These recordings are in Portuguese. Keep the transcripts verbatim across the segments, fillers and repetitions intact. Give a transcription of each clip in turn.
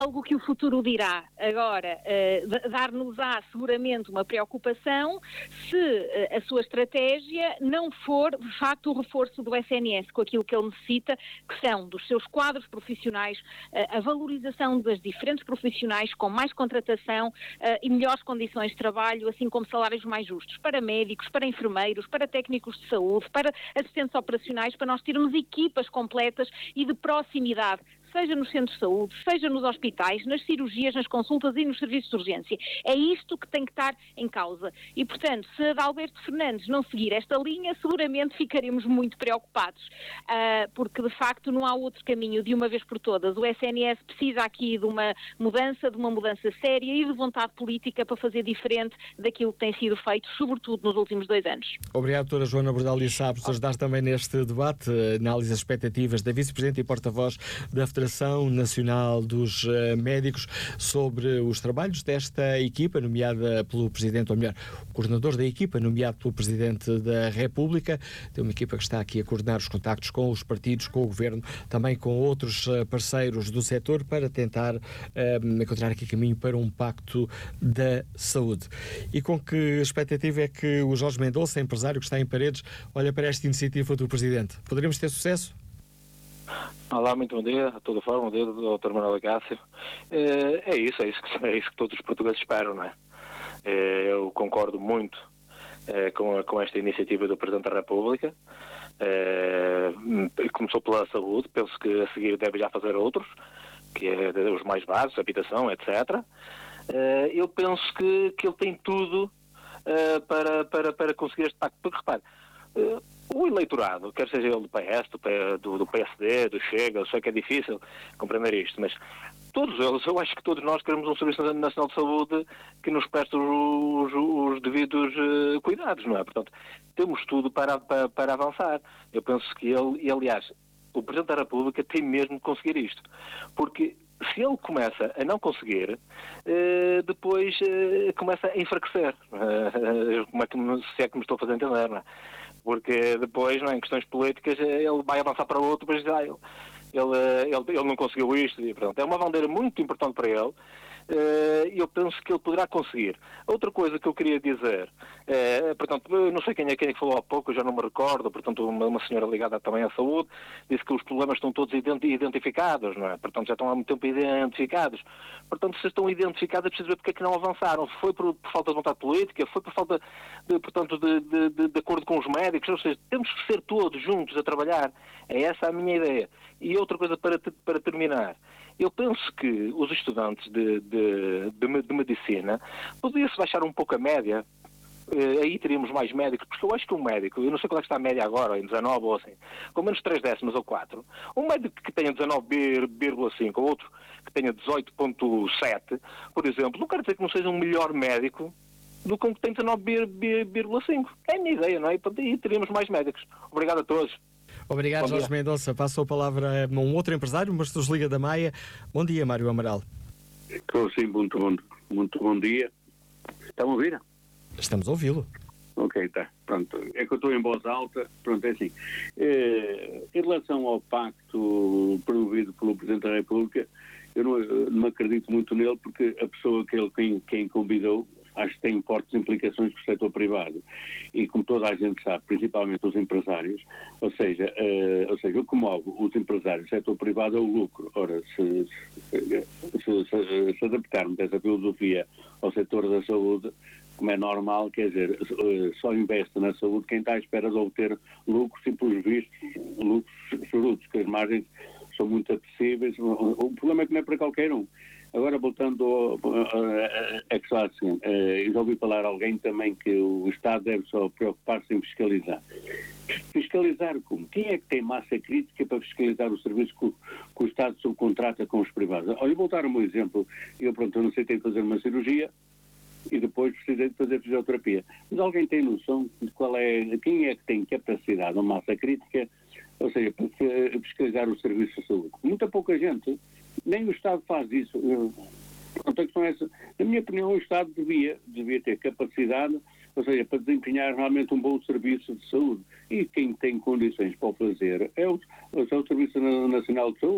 algo que o futuro dirá. Agora, uh, dar-nos-á seguramente uma preocupação se uh, a sua estratégia não for, de facto, o reforço do S N S com aquilo que ele necessita, que são dos seus quadros profissionais, uh, a valorização das diferentes profissionais com mais contratação uh, e melhores condições de trabalho, assim como salários mais justos para médicos, para enfermeiros, para técnicos de saúde, para assistentes operacionais, para nós termos equipas completas e de proximidade, seja nos centros de saúde, seja nos hospitais, nas cirurgias, nas consultas e nos serviços de urgência. É isto que tem que estar em causa. E, portanto, se Adalberto Fernandes não seguir esta linha, seguramente ficaremos muito preocupados, uh, porque, de facto, não há outro caminho de uma vez por todas. O S N S precisa aqui de uma mudança, de uma mudança séria e de vontade política para fazer diferente daquilo que tem sido feito, sobretudo nos últimos dois anos. Obrigado, doutora Joana Bordal e Sá, por ajudar também neste debate, análise das expectativas da Vice-Presidente e Porta-Voz da Federação Nacional dos uh, Médicos sobre os trabalhos desta equipa, nomeada pelo Presidente, ou melhor, o coordenador da equipa, nomeado pelo Presidente da República. Tem uma equipa que está aqui a coordenar os contactos com os partidos, com o Governo, também com outros uh, parceiros do setor, para tentar uh, encontrar aqui caminho para um pacto da saúde. E com que expectativa é que o Jorge Mendonça, empresário que está em Paredes, olha para esta iniciativa do Presidente? Poderemos ter sucesso? Olá, muito bom dia, a toda forma, bom dia, doutor Manuel Acácio. É, é isso, é isso, que, é isso que todos os portugueses esperam, não é? É, eu concordo muito é, com, com esta iniciativa do Presidente da República. É, começou pela saúde, penso que a seguir deve já fazer outros, que é os mais básicos, habitação, etcétera. É, eu penso que, que ele tem tudo é, para, para, para conseguir este pacto, porque repare, é, o eleitorado, quer seja ele do P S, do, do, do P S D, do Chega, eu sei que é difícil compreender isto, mas todos eles, eu acho que todos nós queremos um Serviço Nacional de Saúde que nos preste os, os, os devidos uh, cuidados, não é? Portanto, temos tudo para, para, para avançar. Eu penso que ele, e aliás, o Presidente da República tem mesmo de conseguir isto, porque se ele começa a não conseguir, uh, depois uh, começa a enfraquecer. Uh, como é que, se é que me estou a fazer entender, não é? Porque depois, não é, em questões políticas, ele vai avançar para outro, mas ah, ele, ele, ele, ele não conseguiu isto. E, portanto, é uma bandeira muito importante para ele. E eu penso que ele poderá conseguir. Outra coisa que eu queria dizer, é, portanto, eu não sei quem é, quem é que falou há pouco, eu já não me recordo, portanto, uma, uma senhora ligada também à saúde, disse que os problemas estão todos identificados, não é? Portanto, já estão há muito tempo identificados. Portanto, se estão identificados, é preciso ver porque é que não avançaram. Foi por, por falta de vontade política, foi por falta, de, portanto, de, de, de, de acordo com os médicos, ou seja, temos que ser todos juntos a trabalhar. É essa a minha ideia. E outra coisa para, para terminar, eu penso que os estudantes de, de, de, de medicina podia-se baixar um pouco a média, eh, aí teríamos mais médicos, porque eu acho que um médico, eu não sei qual é que está a média agora, em dezanove ou assim, com menos três décimas ou quatro, um médico que tenha dezanove vírgula cinco ou outro que tenha dezoito vírgula sete, por exemplo, não quero dizer que não seja um melhor médico do que um que tem dezanove vírgula cinco. É a minha ideia, não é? E aí teríamos mais médicos. Obrigado a todos. Obrigado, Jorge Mendonça. Passo a palavra a um outro empresário, mas dos Liga da Maia. Bom dia, Mário Amaral. Sim, muito bom, muito bom dia. Estão a ouvir? Estamos a ouvi-lo. Ok, tá. Pronto. É que eu estou em voz alta. Pronto, é assim. Eh, em relação ao pacto promovido pelo Presidente da República, eu não, não acredito muito nele, porque a pessoa que ele quem, quem convidou, acho que tem fortes implicações para o setor privado. E como toda a gente sabe, principalmente os empresários, ou seja, uh, ou seja, o que move os empresários do setor privado é o lucro. Ora, se, se, se, se adaptarmos essa filosofia ao setor da saúde, como é normal, quer dizer, uh, só investe na saúde quem está à espera de obter lucros e, pelos vistos, lucros frutos, que as margens são muito acessíveis. O problema é que não é para qualquer um. Agora, voltando ao, é que só assim, eu já ouvi falar alguém também que o Estado deve só preocupar-se em fiscalizar. Fiscalizar como? Quem é que tem massa crítica para fiscalizar o serviço que o, que o Estado subcontrata com os privados? Olha, vou dar um exemplo. Eu, pronto, eu não sei, tenho de fazer uma cirurgia e depois precisei de fazer fisioterapia. Mas alguém tem noção de qual é, quem é que tem capacidade ou massa crítica, ou seja, para fiscalizar o serviço de saúde? Muita pouca gente. Nem o Estado faz isso. Portanto, a questão é essa. Na minha opinião, o Estado devia, devia ter capacidade, ou seja, para desempenhar realmente um bom serviço de saúde. E quem tem condições para o fazer é o, é o Serviço Nacional de Saúde.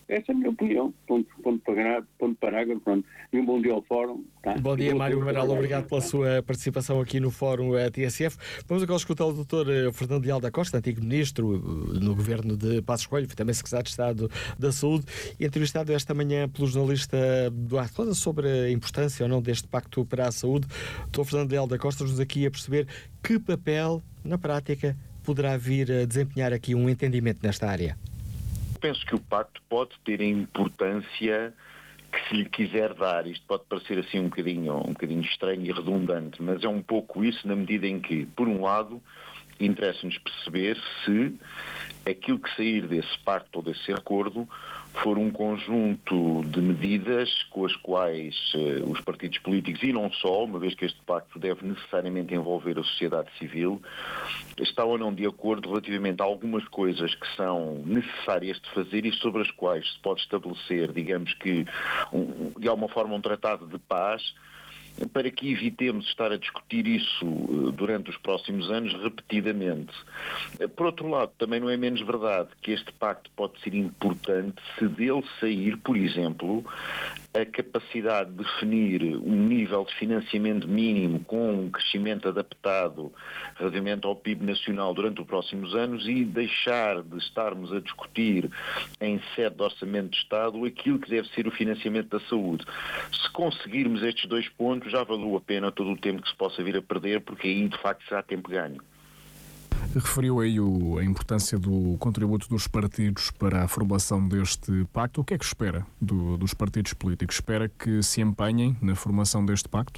Essa é a minha opinião. Ponto, ponto, parágrafo, ponto parágrafo, pronto. E um bom dia ao Fórum. Tá? Bom dia, Mário Amaral. Obrigado pela sua participação aqui no Fórum T S F. Vamos agora escutar o doutor Fernando Leal da Costa, antigo ministro no governo de Passos Coelho, também secretário de Estado da Saúde, entrevistado esta manhã pelo jornalista Duarte Rosa sobre a importância ou não deste pacto para a saúde. doutor Fernando Leal da Costa nos aqui a perceber que papel, na prática, poderá vir a desempenhar aqui um entendimento nesta área. Penso que o pacto pode ter a importância que se lhe quiser dar. Isto pode parecer assim um bocadinho, um bocadinho estranho e redundante, mas é um pouco isso na medida em que, por um lado, interessa-nos perceber se aquilo que sair desse pacto ou desse acordo for um conjunto de medidas com as quais uh, os partidos políticos, e não só, uma vez que este pacto deve necessariamente envolver a sociedade civil, está ou não de acordo relativamente a algumas coisas que são necessárias de fazer e sobre as quais se pode estabelecer, digamos que, um, de alguma forma, um tratado de paz, para que evitemos estar a discutir isso durante os próximos anos repetidamente. Por outro lado, também não é menos verdade que este pacto pode ser importante se dele sair, por exemplo, a capacidade de definir um nível de financiamento mínimo com um crescimento adaptado relativamente ao P I B nacional durante os próximos anos e deixar de estarmos a discutir em sede de orçamento de Estado aquilo que deve ser o financiamento da saúde. Se conseguirmos estes dois pontos, já valeu a pena todo o tempo que se possa vir a perder, porque aí de facto será tempo ganho. Referiu aí o, a importância do contributo dos partidos para a formação deste pacto. O que é que espera do, dos partidos políticos? Espera que se empenhem na formação deste pacto?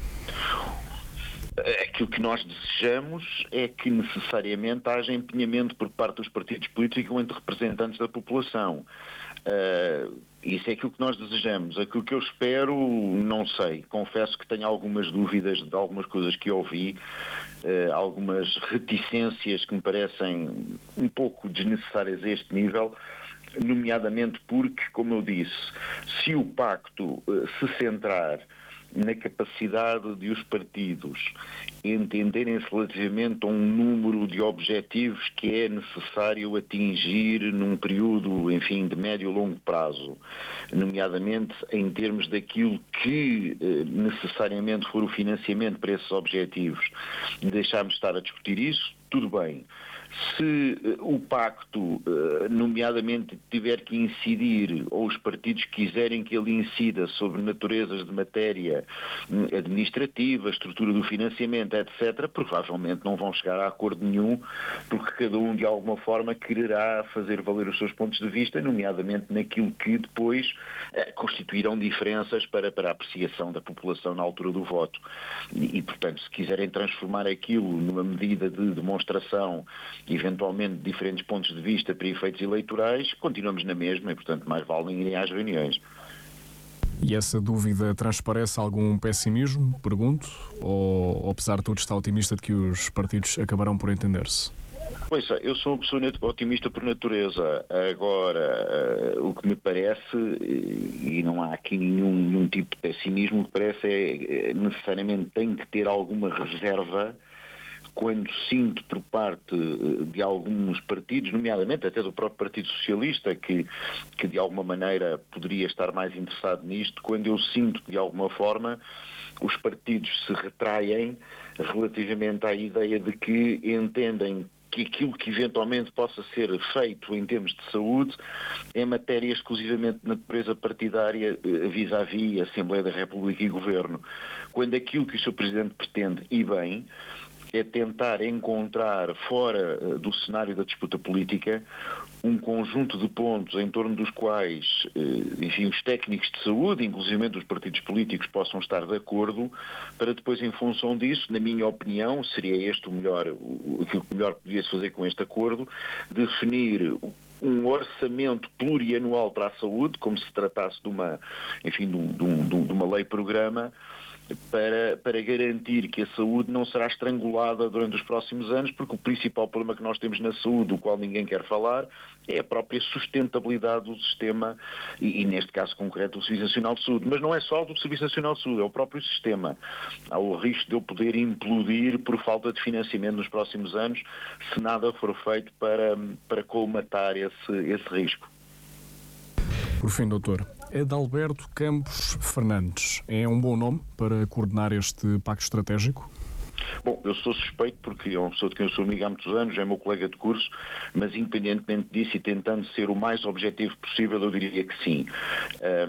Aquilo que nós desejamos é que necessariamente haja empenhamento por parte dos partidos políticos entre representantes da população. Uh, isso é aquilo que nós desejamos. Aquilo que eu espero, não sei. Confesso que tenho algumas dúvidas de algumas coisas que ouvi, uh, algumas reticências que me parecem um pouco desnecessárias a este nível, nomeadamente porque, como eu disse, se o pacto uh, se centrar na capacidade de os partidos entenderem-se relativamente a um número de objetivos que é necessário atingir num período, enfim, de médio e longo prazo, nomeadamente em termos daquilo que eh, necessariamente for o financiamento para esses objetivos, e deixarmos de estar a discutir isso, tudo bem. Se uh, o pacto, uh, nomeadamente, tiver que incidir, ou os partidos quiserem que ele incida sobre naturezas de matéria um, administrativa, estrutura do financiamento, etcétera, provavelmente não vão chegar a acordo nenhum, porque cada um, de alguma forma, quererá fazer valer os seus pontos de vista, nomeadamente naquilo que depois uh, constituirão diferenças para, para a apreciação da população na altura do voto. E, e, portanto, se quiserem transformar aquilo numa medida de demonstração, eventualmente de diferentes pontos de vista para efeitos eleitorais, continuamos na mesma e, portanto, mais vale irem às reuniões. E essa dúvida transparece algum pessimismo, pergunto, ou, apesar de tudo, está otimista de que os partidos acabarão por entender-se? Pois é, eu sou uma pessoa otimista por natureza. Agora, uh, o que me parece, e não há aqui nenhum, nenhum tipo de pessimismo, o que parece é, necessariamente, tem que ter alguma reserva quando sinto por parte de alguns partidos, nomeadamente até do próprio Partido Socialista, que, que de alguma maneira poderia estar mais interessado nisto, quando eu sinto que de alguma forma os partidos se retraem relativamente à ideia de que entendem que aquilo que eventualmente possa ser feito em termos de saúde é matéria exclusivamente de natureza partidária vis-à-vis a Assembleia da República e Governo. Quando aquilo que o senhor Presidente pretende, e bem, é tentar encontrar, fora uh, do cenário da disputa política, um conjunto de pontos em torno dos quais, uh, enfim, os técnicos de saúde, inclusive os partidos políticos, possam estar de acordo, para depois, em função disso, na minha opinião, seria este o melhor, o, aquilo que melhor podia-se fazer com este acordo, definir um orçamento plurianual para a saúde, como se tratasse de uma, enfim, de, um, de, um, de uma lei-programa, Para, para garantir que a saúde não será estrangulada durante os próximos anos, porque o principal problema que nós temos na saúde, do qual ninguém quer falar, é a própria sustentabilidade do sistema e, e neste caso concreto, do Serviço Nacional de Saúde. Mas não é só do Serviço Nacional de Saúde, é o próprio sistema. Há o risco de eu poder implodir por falta de financiamento nos próximos anos, se nada for feito para, para colmatar esse, esse risco. Por fim, doutor, Adalberto Campos Fernandes é um bom nome para coordenar este pacto estratégico? Bom, eu sou suspeito porque é uma pessoa de quem eu sou amigo há muitos anos, é meu colega de curso, mas independentemente disso e tentando ser o mais objetivo possível, eu diria que sim.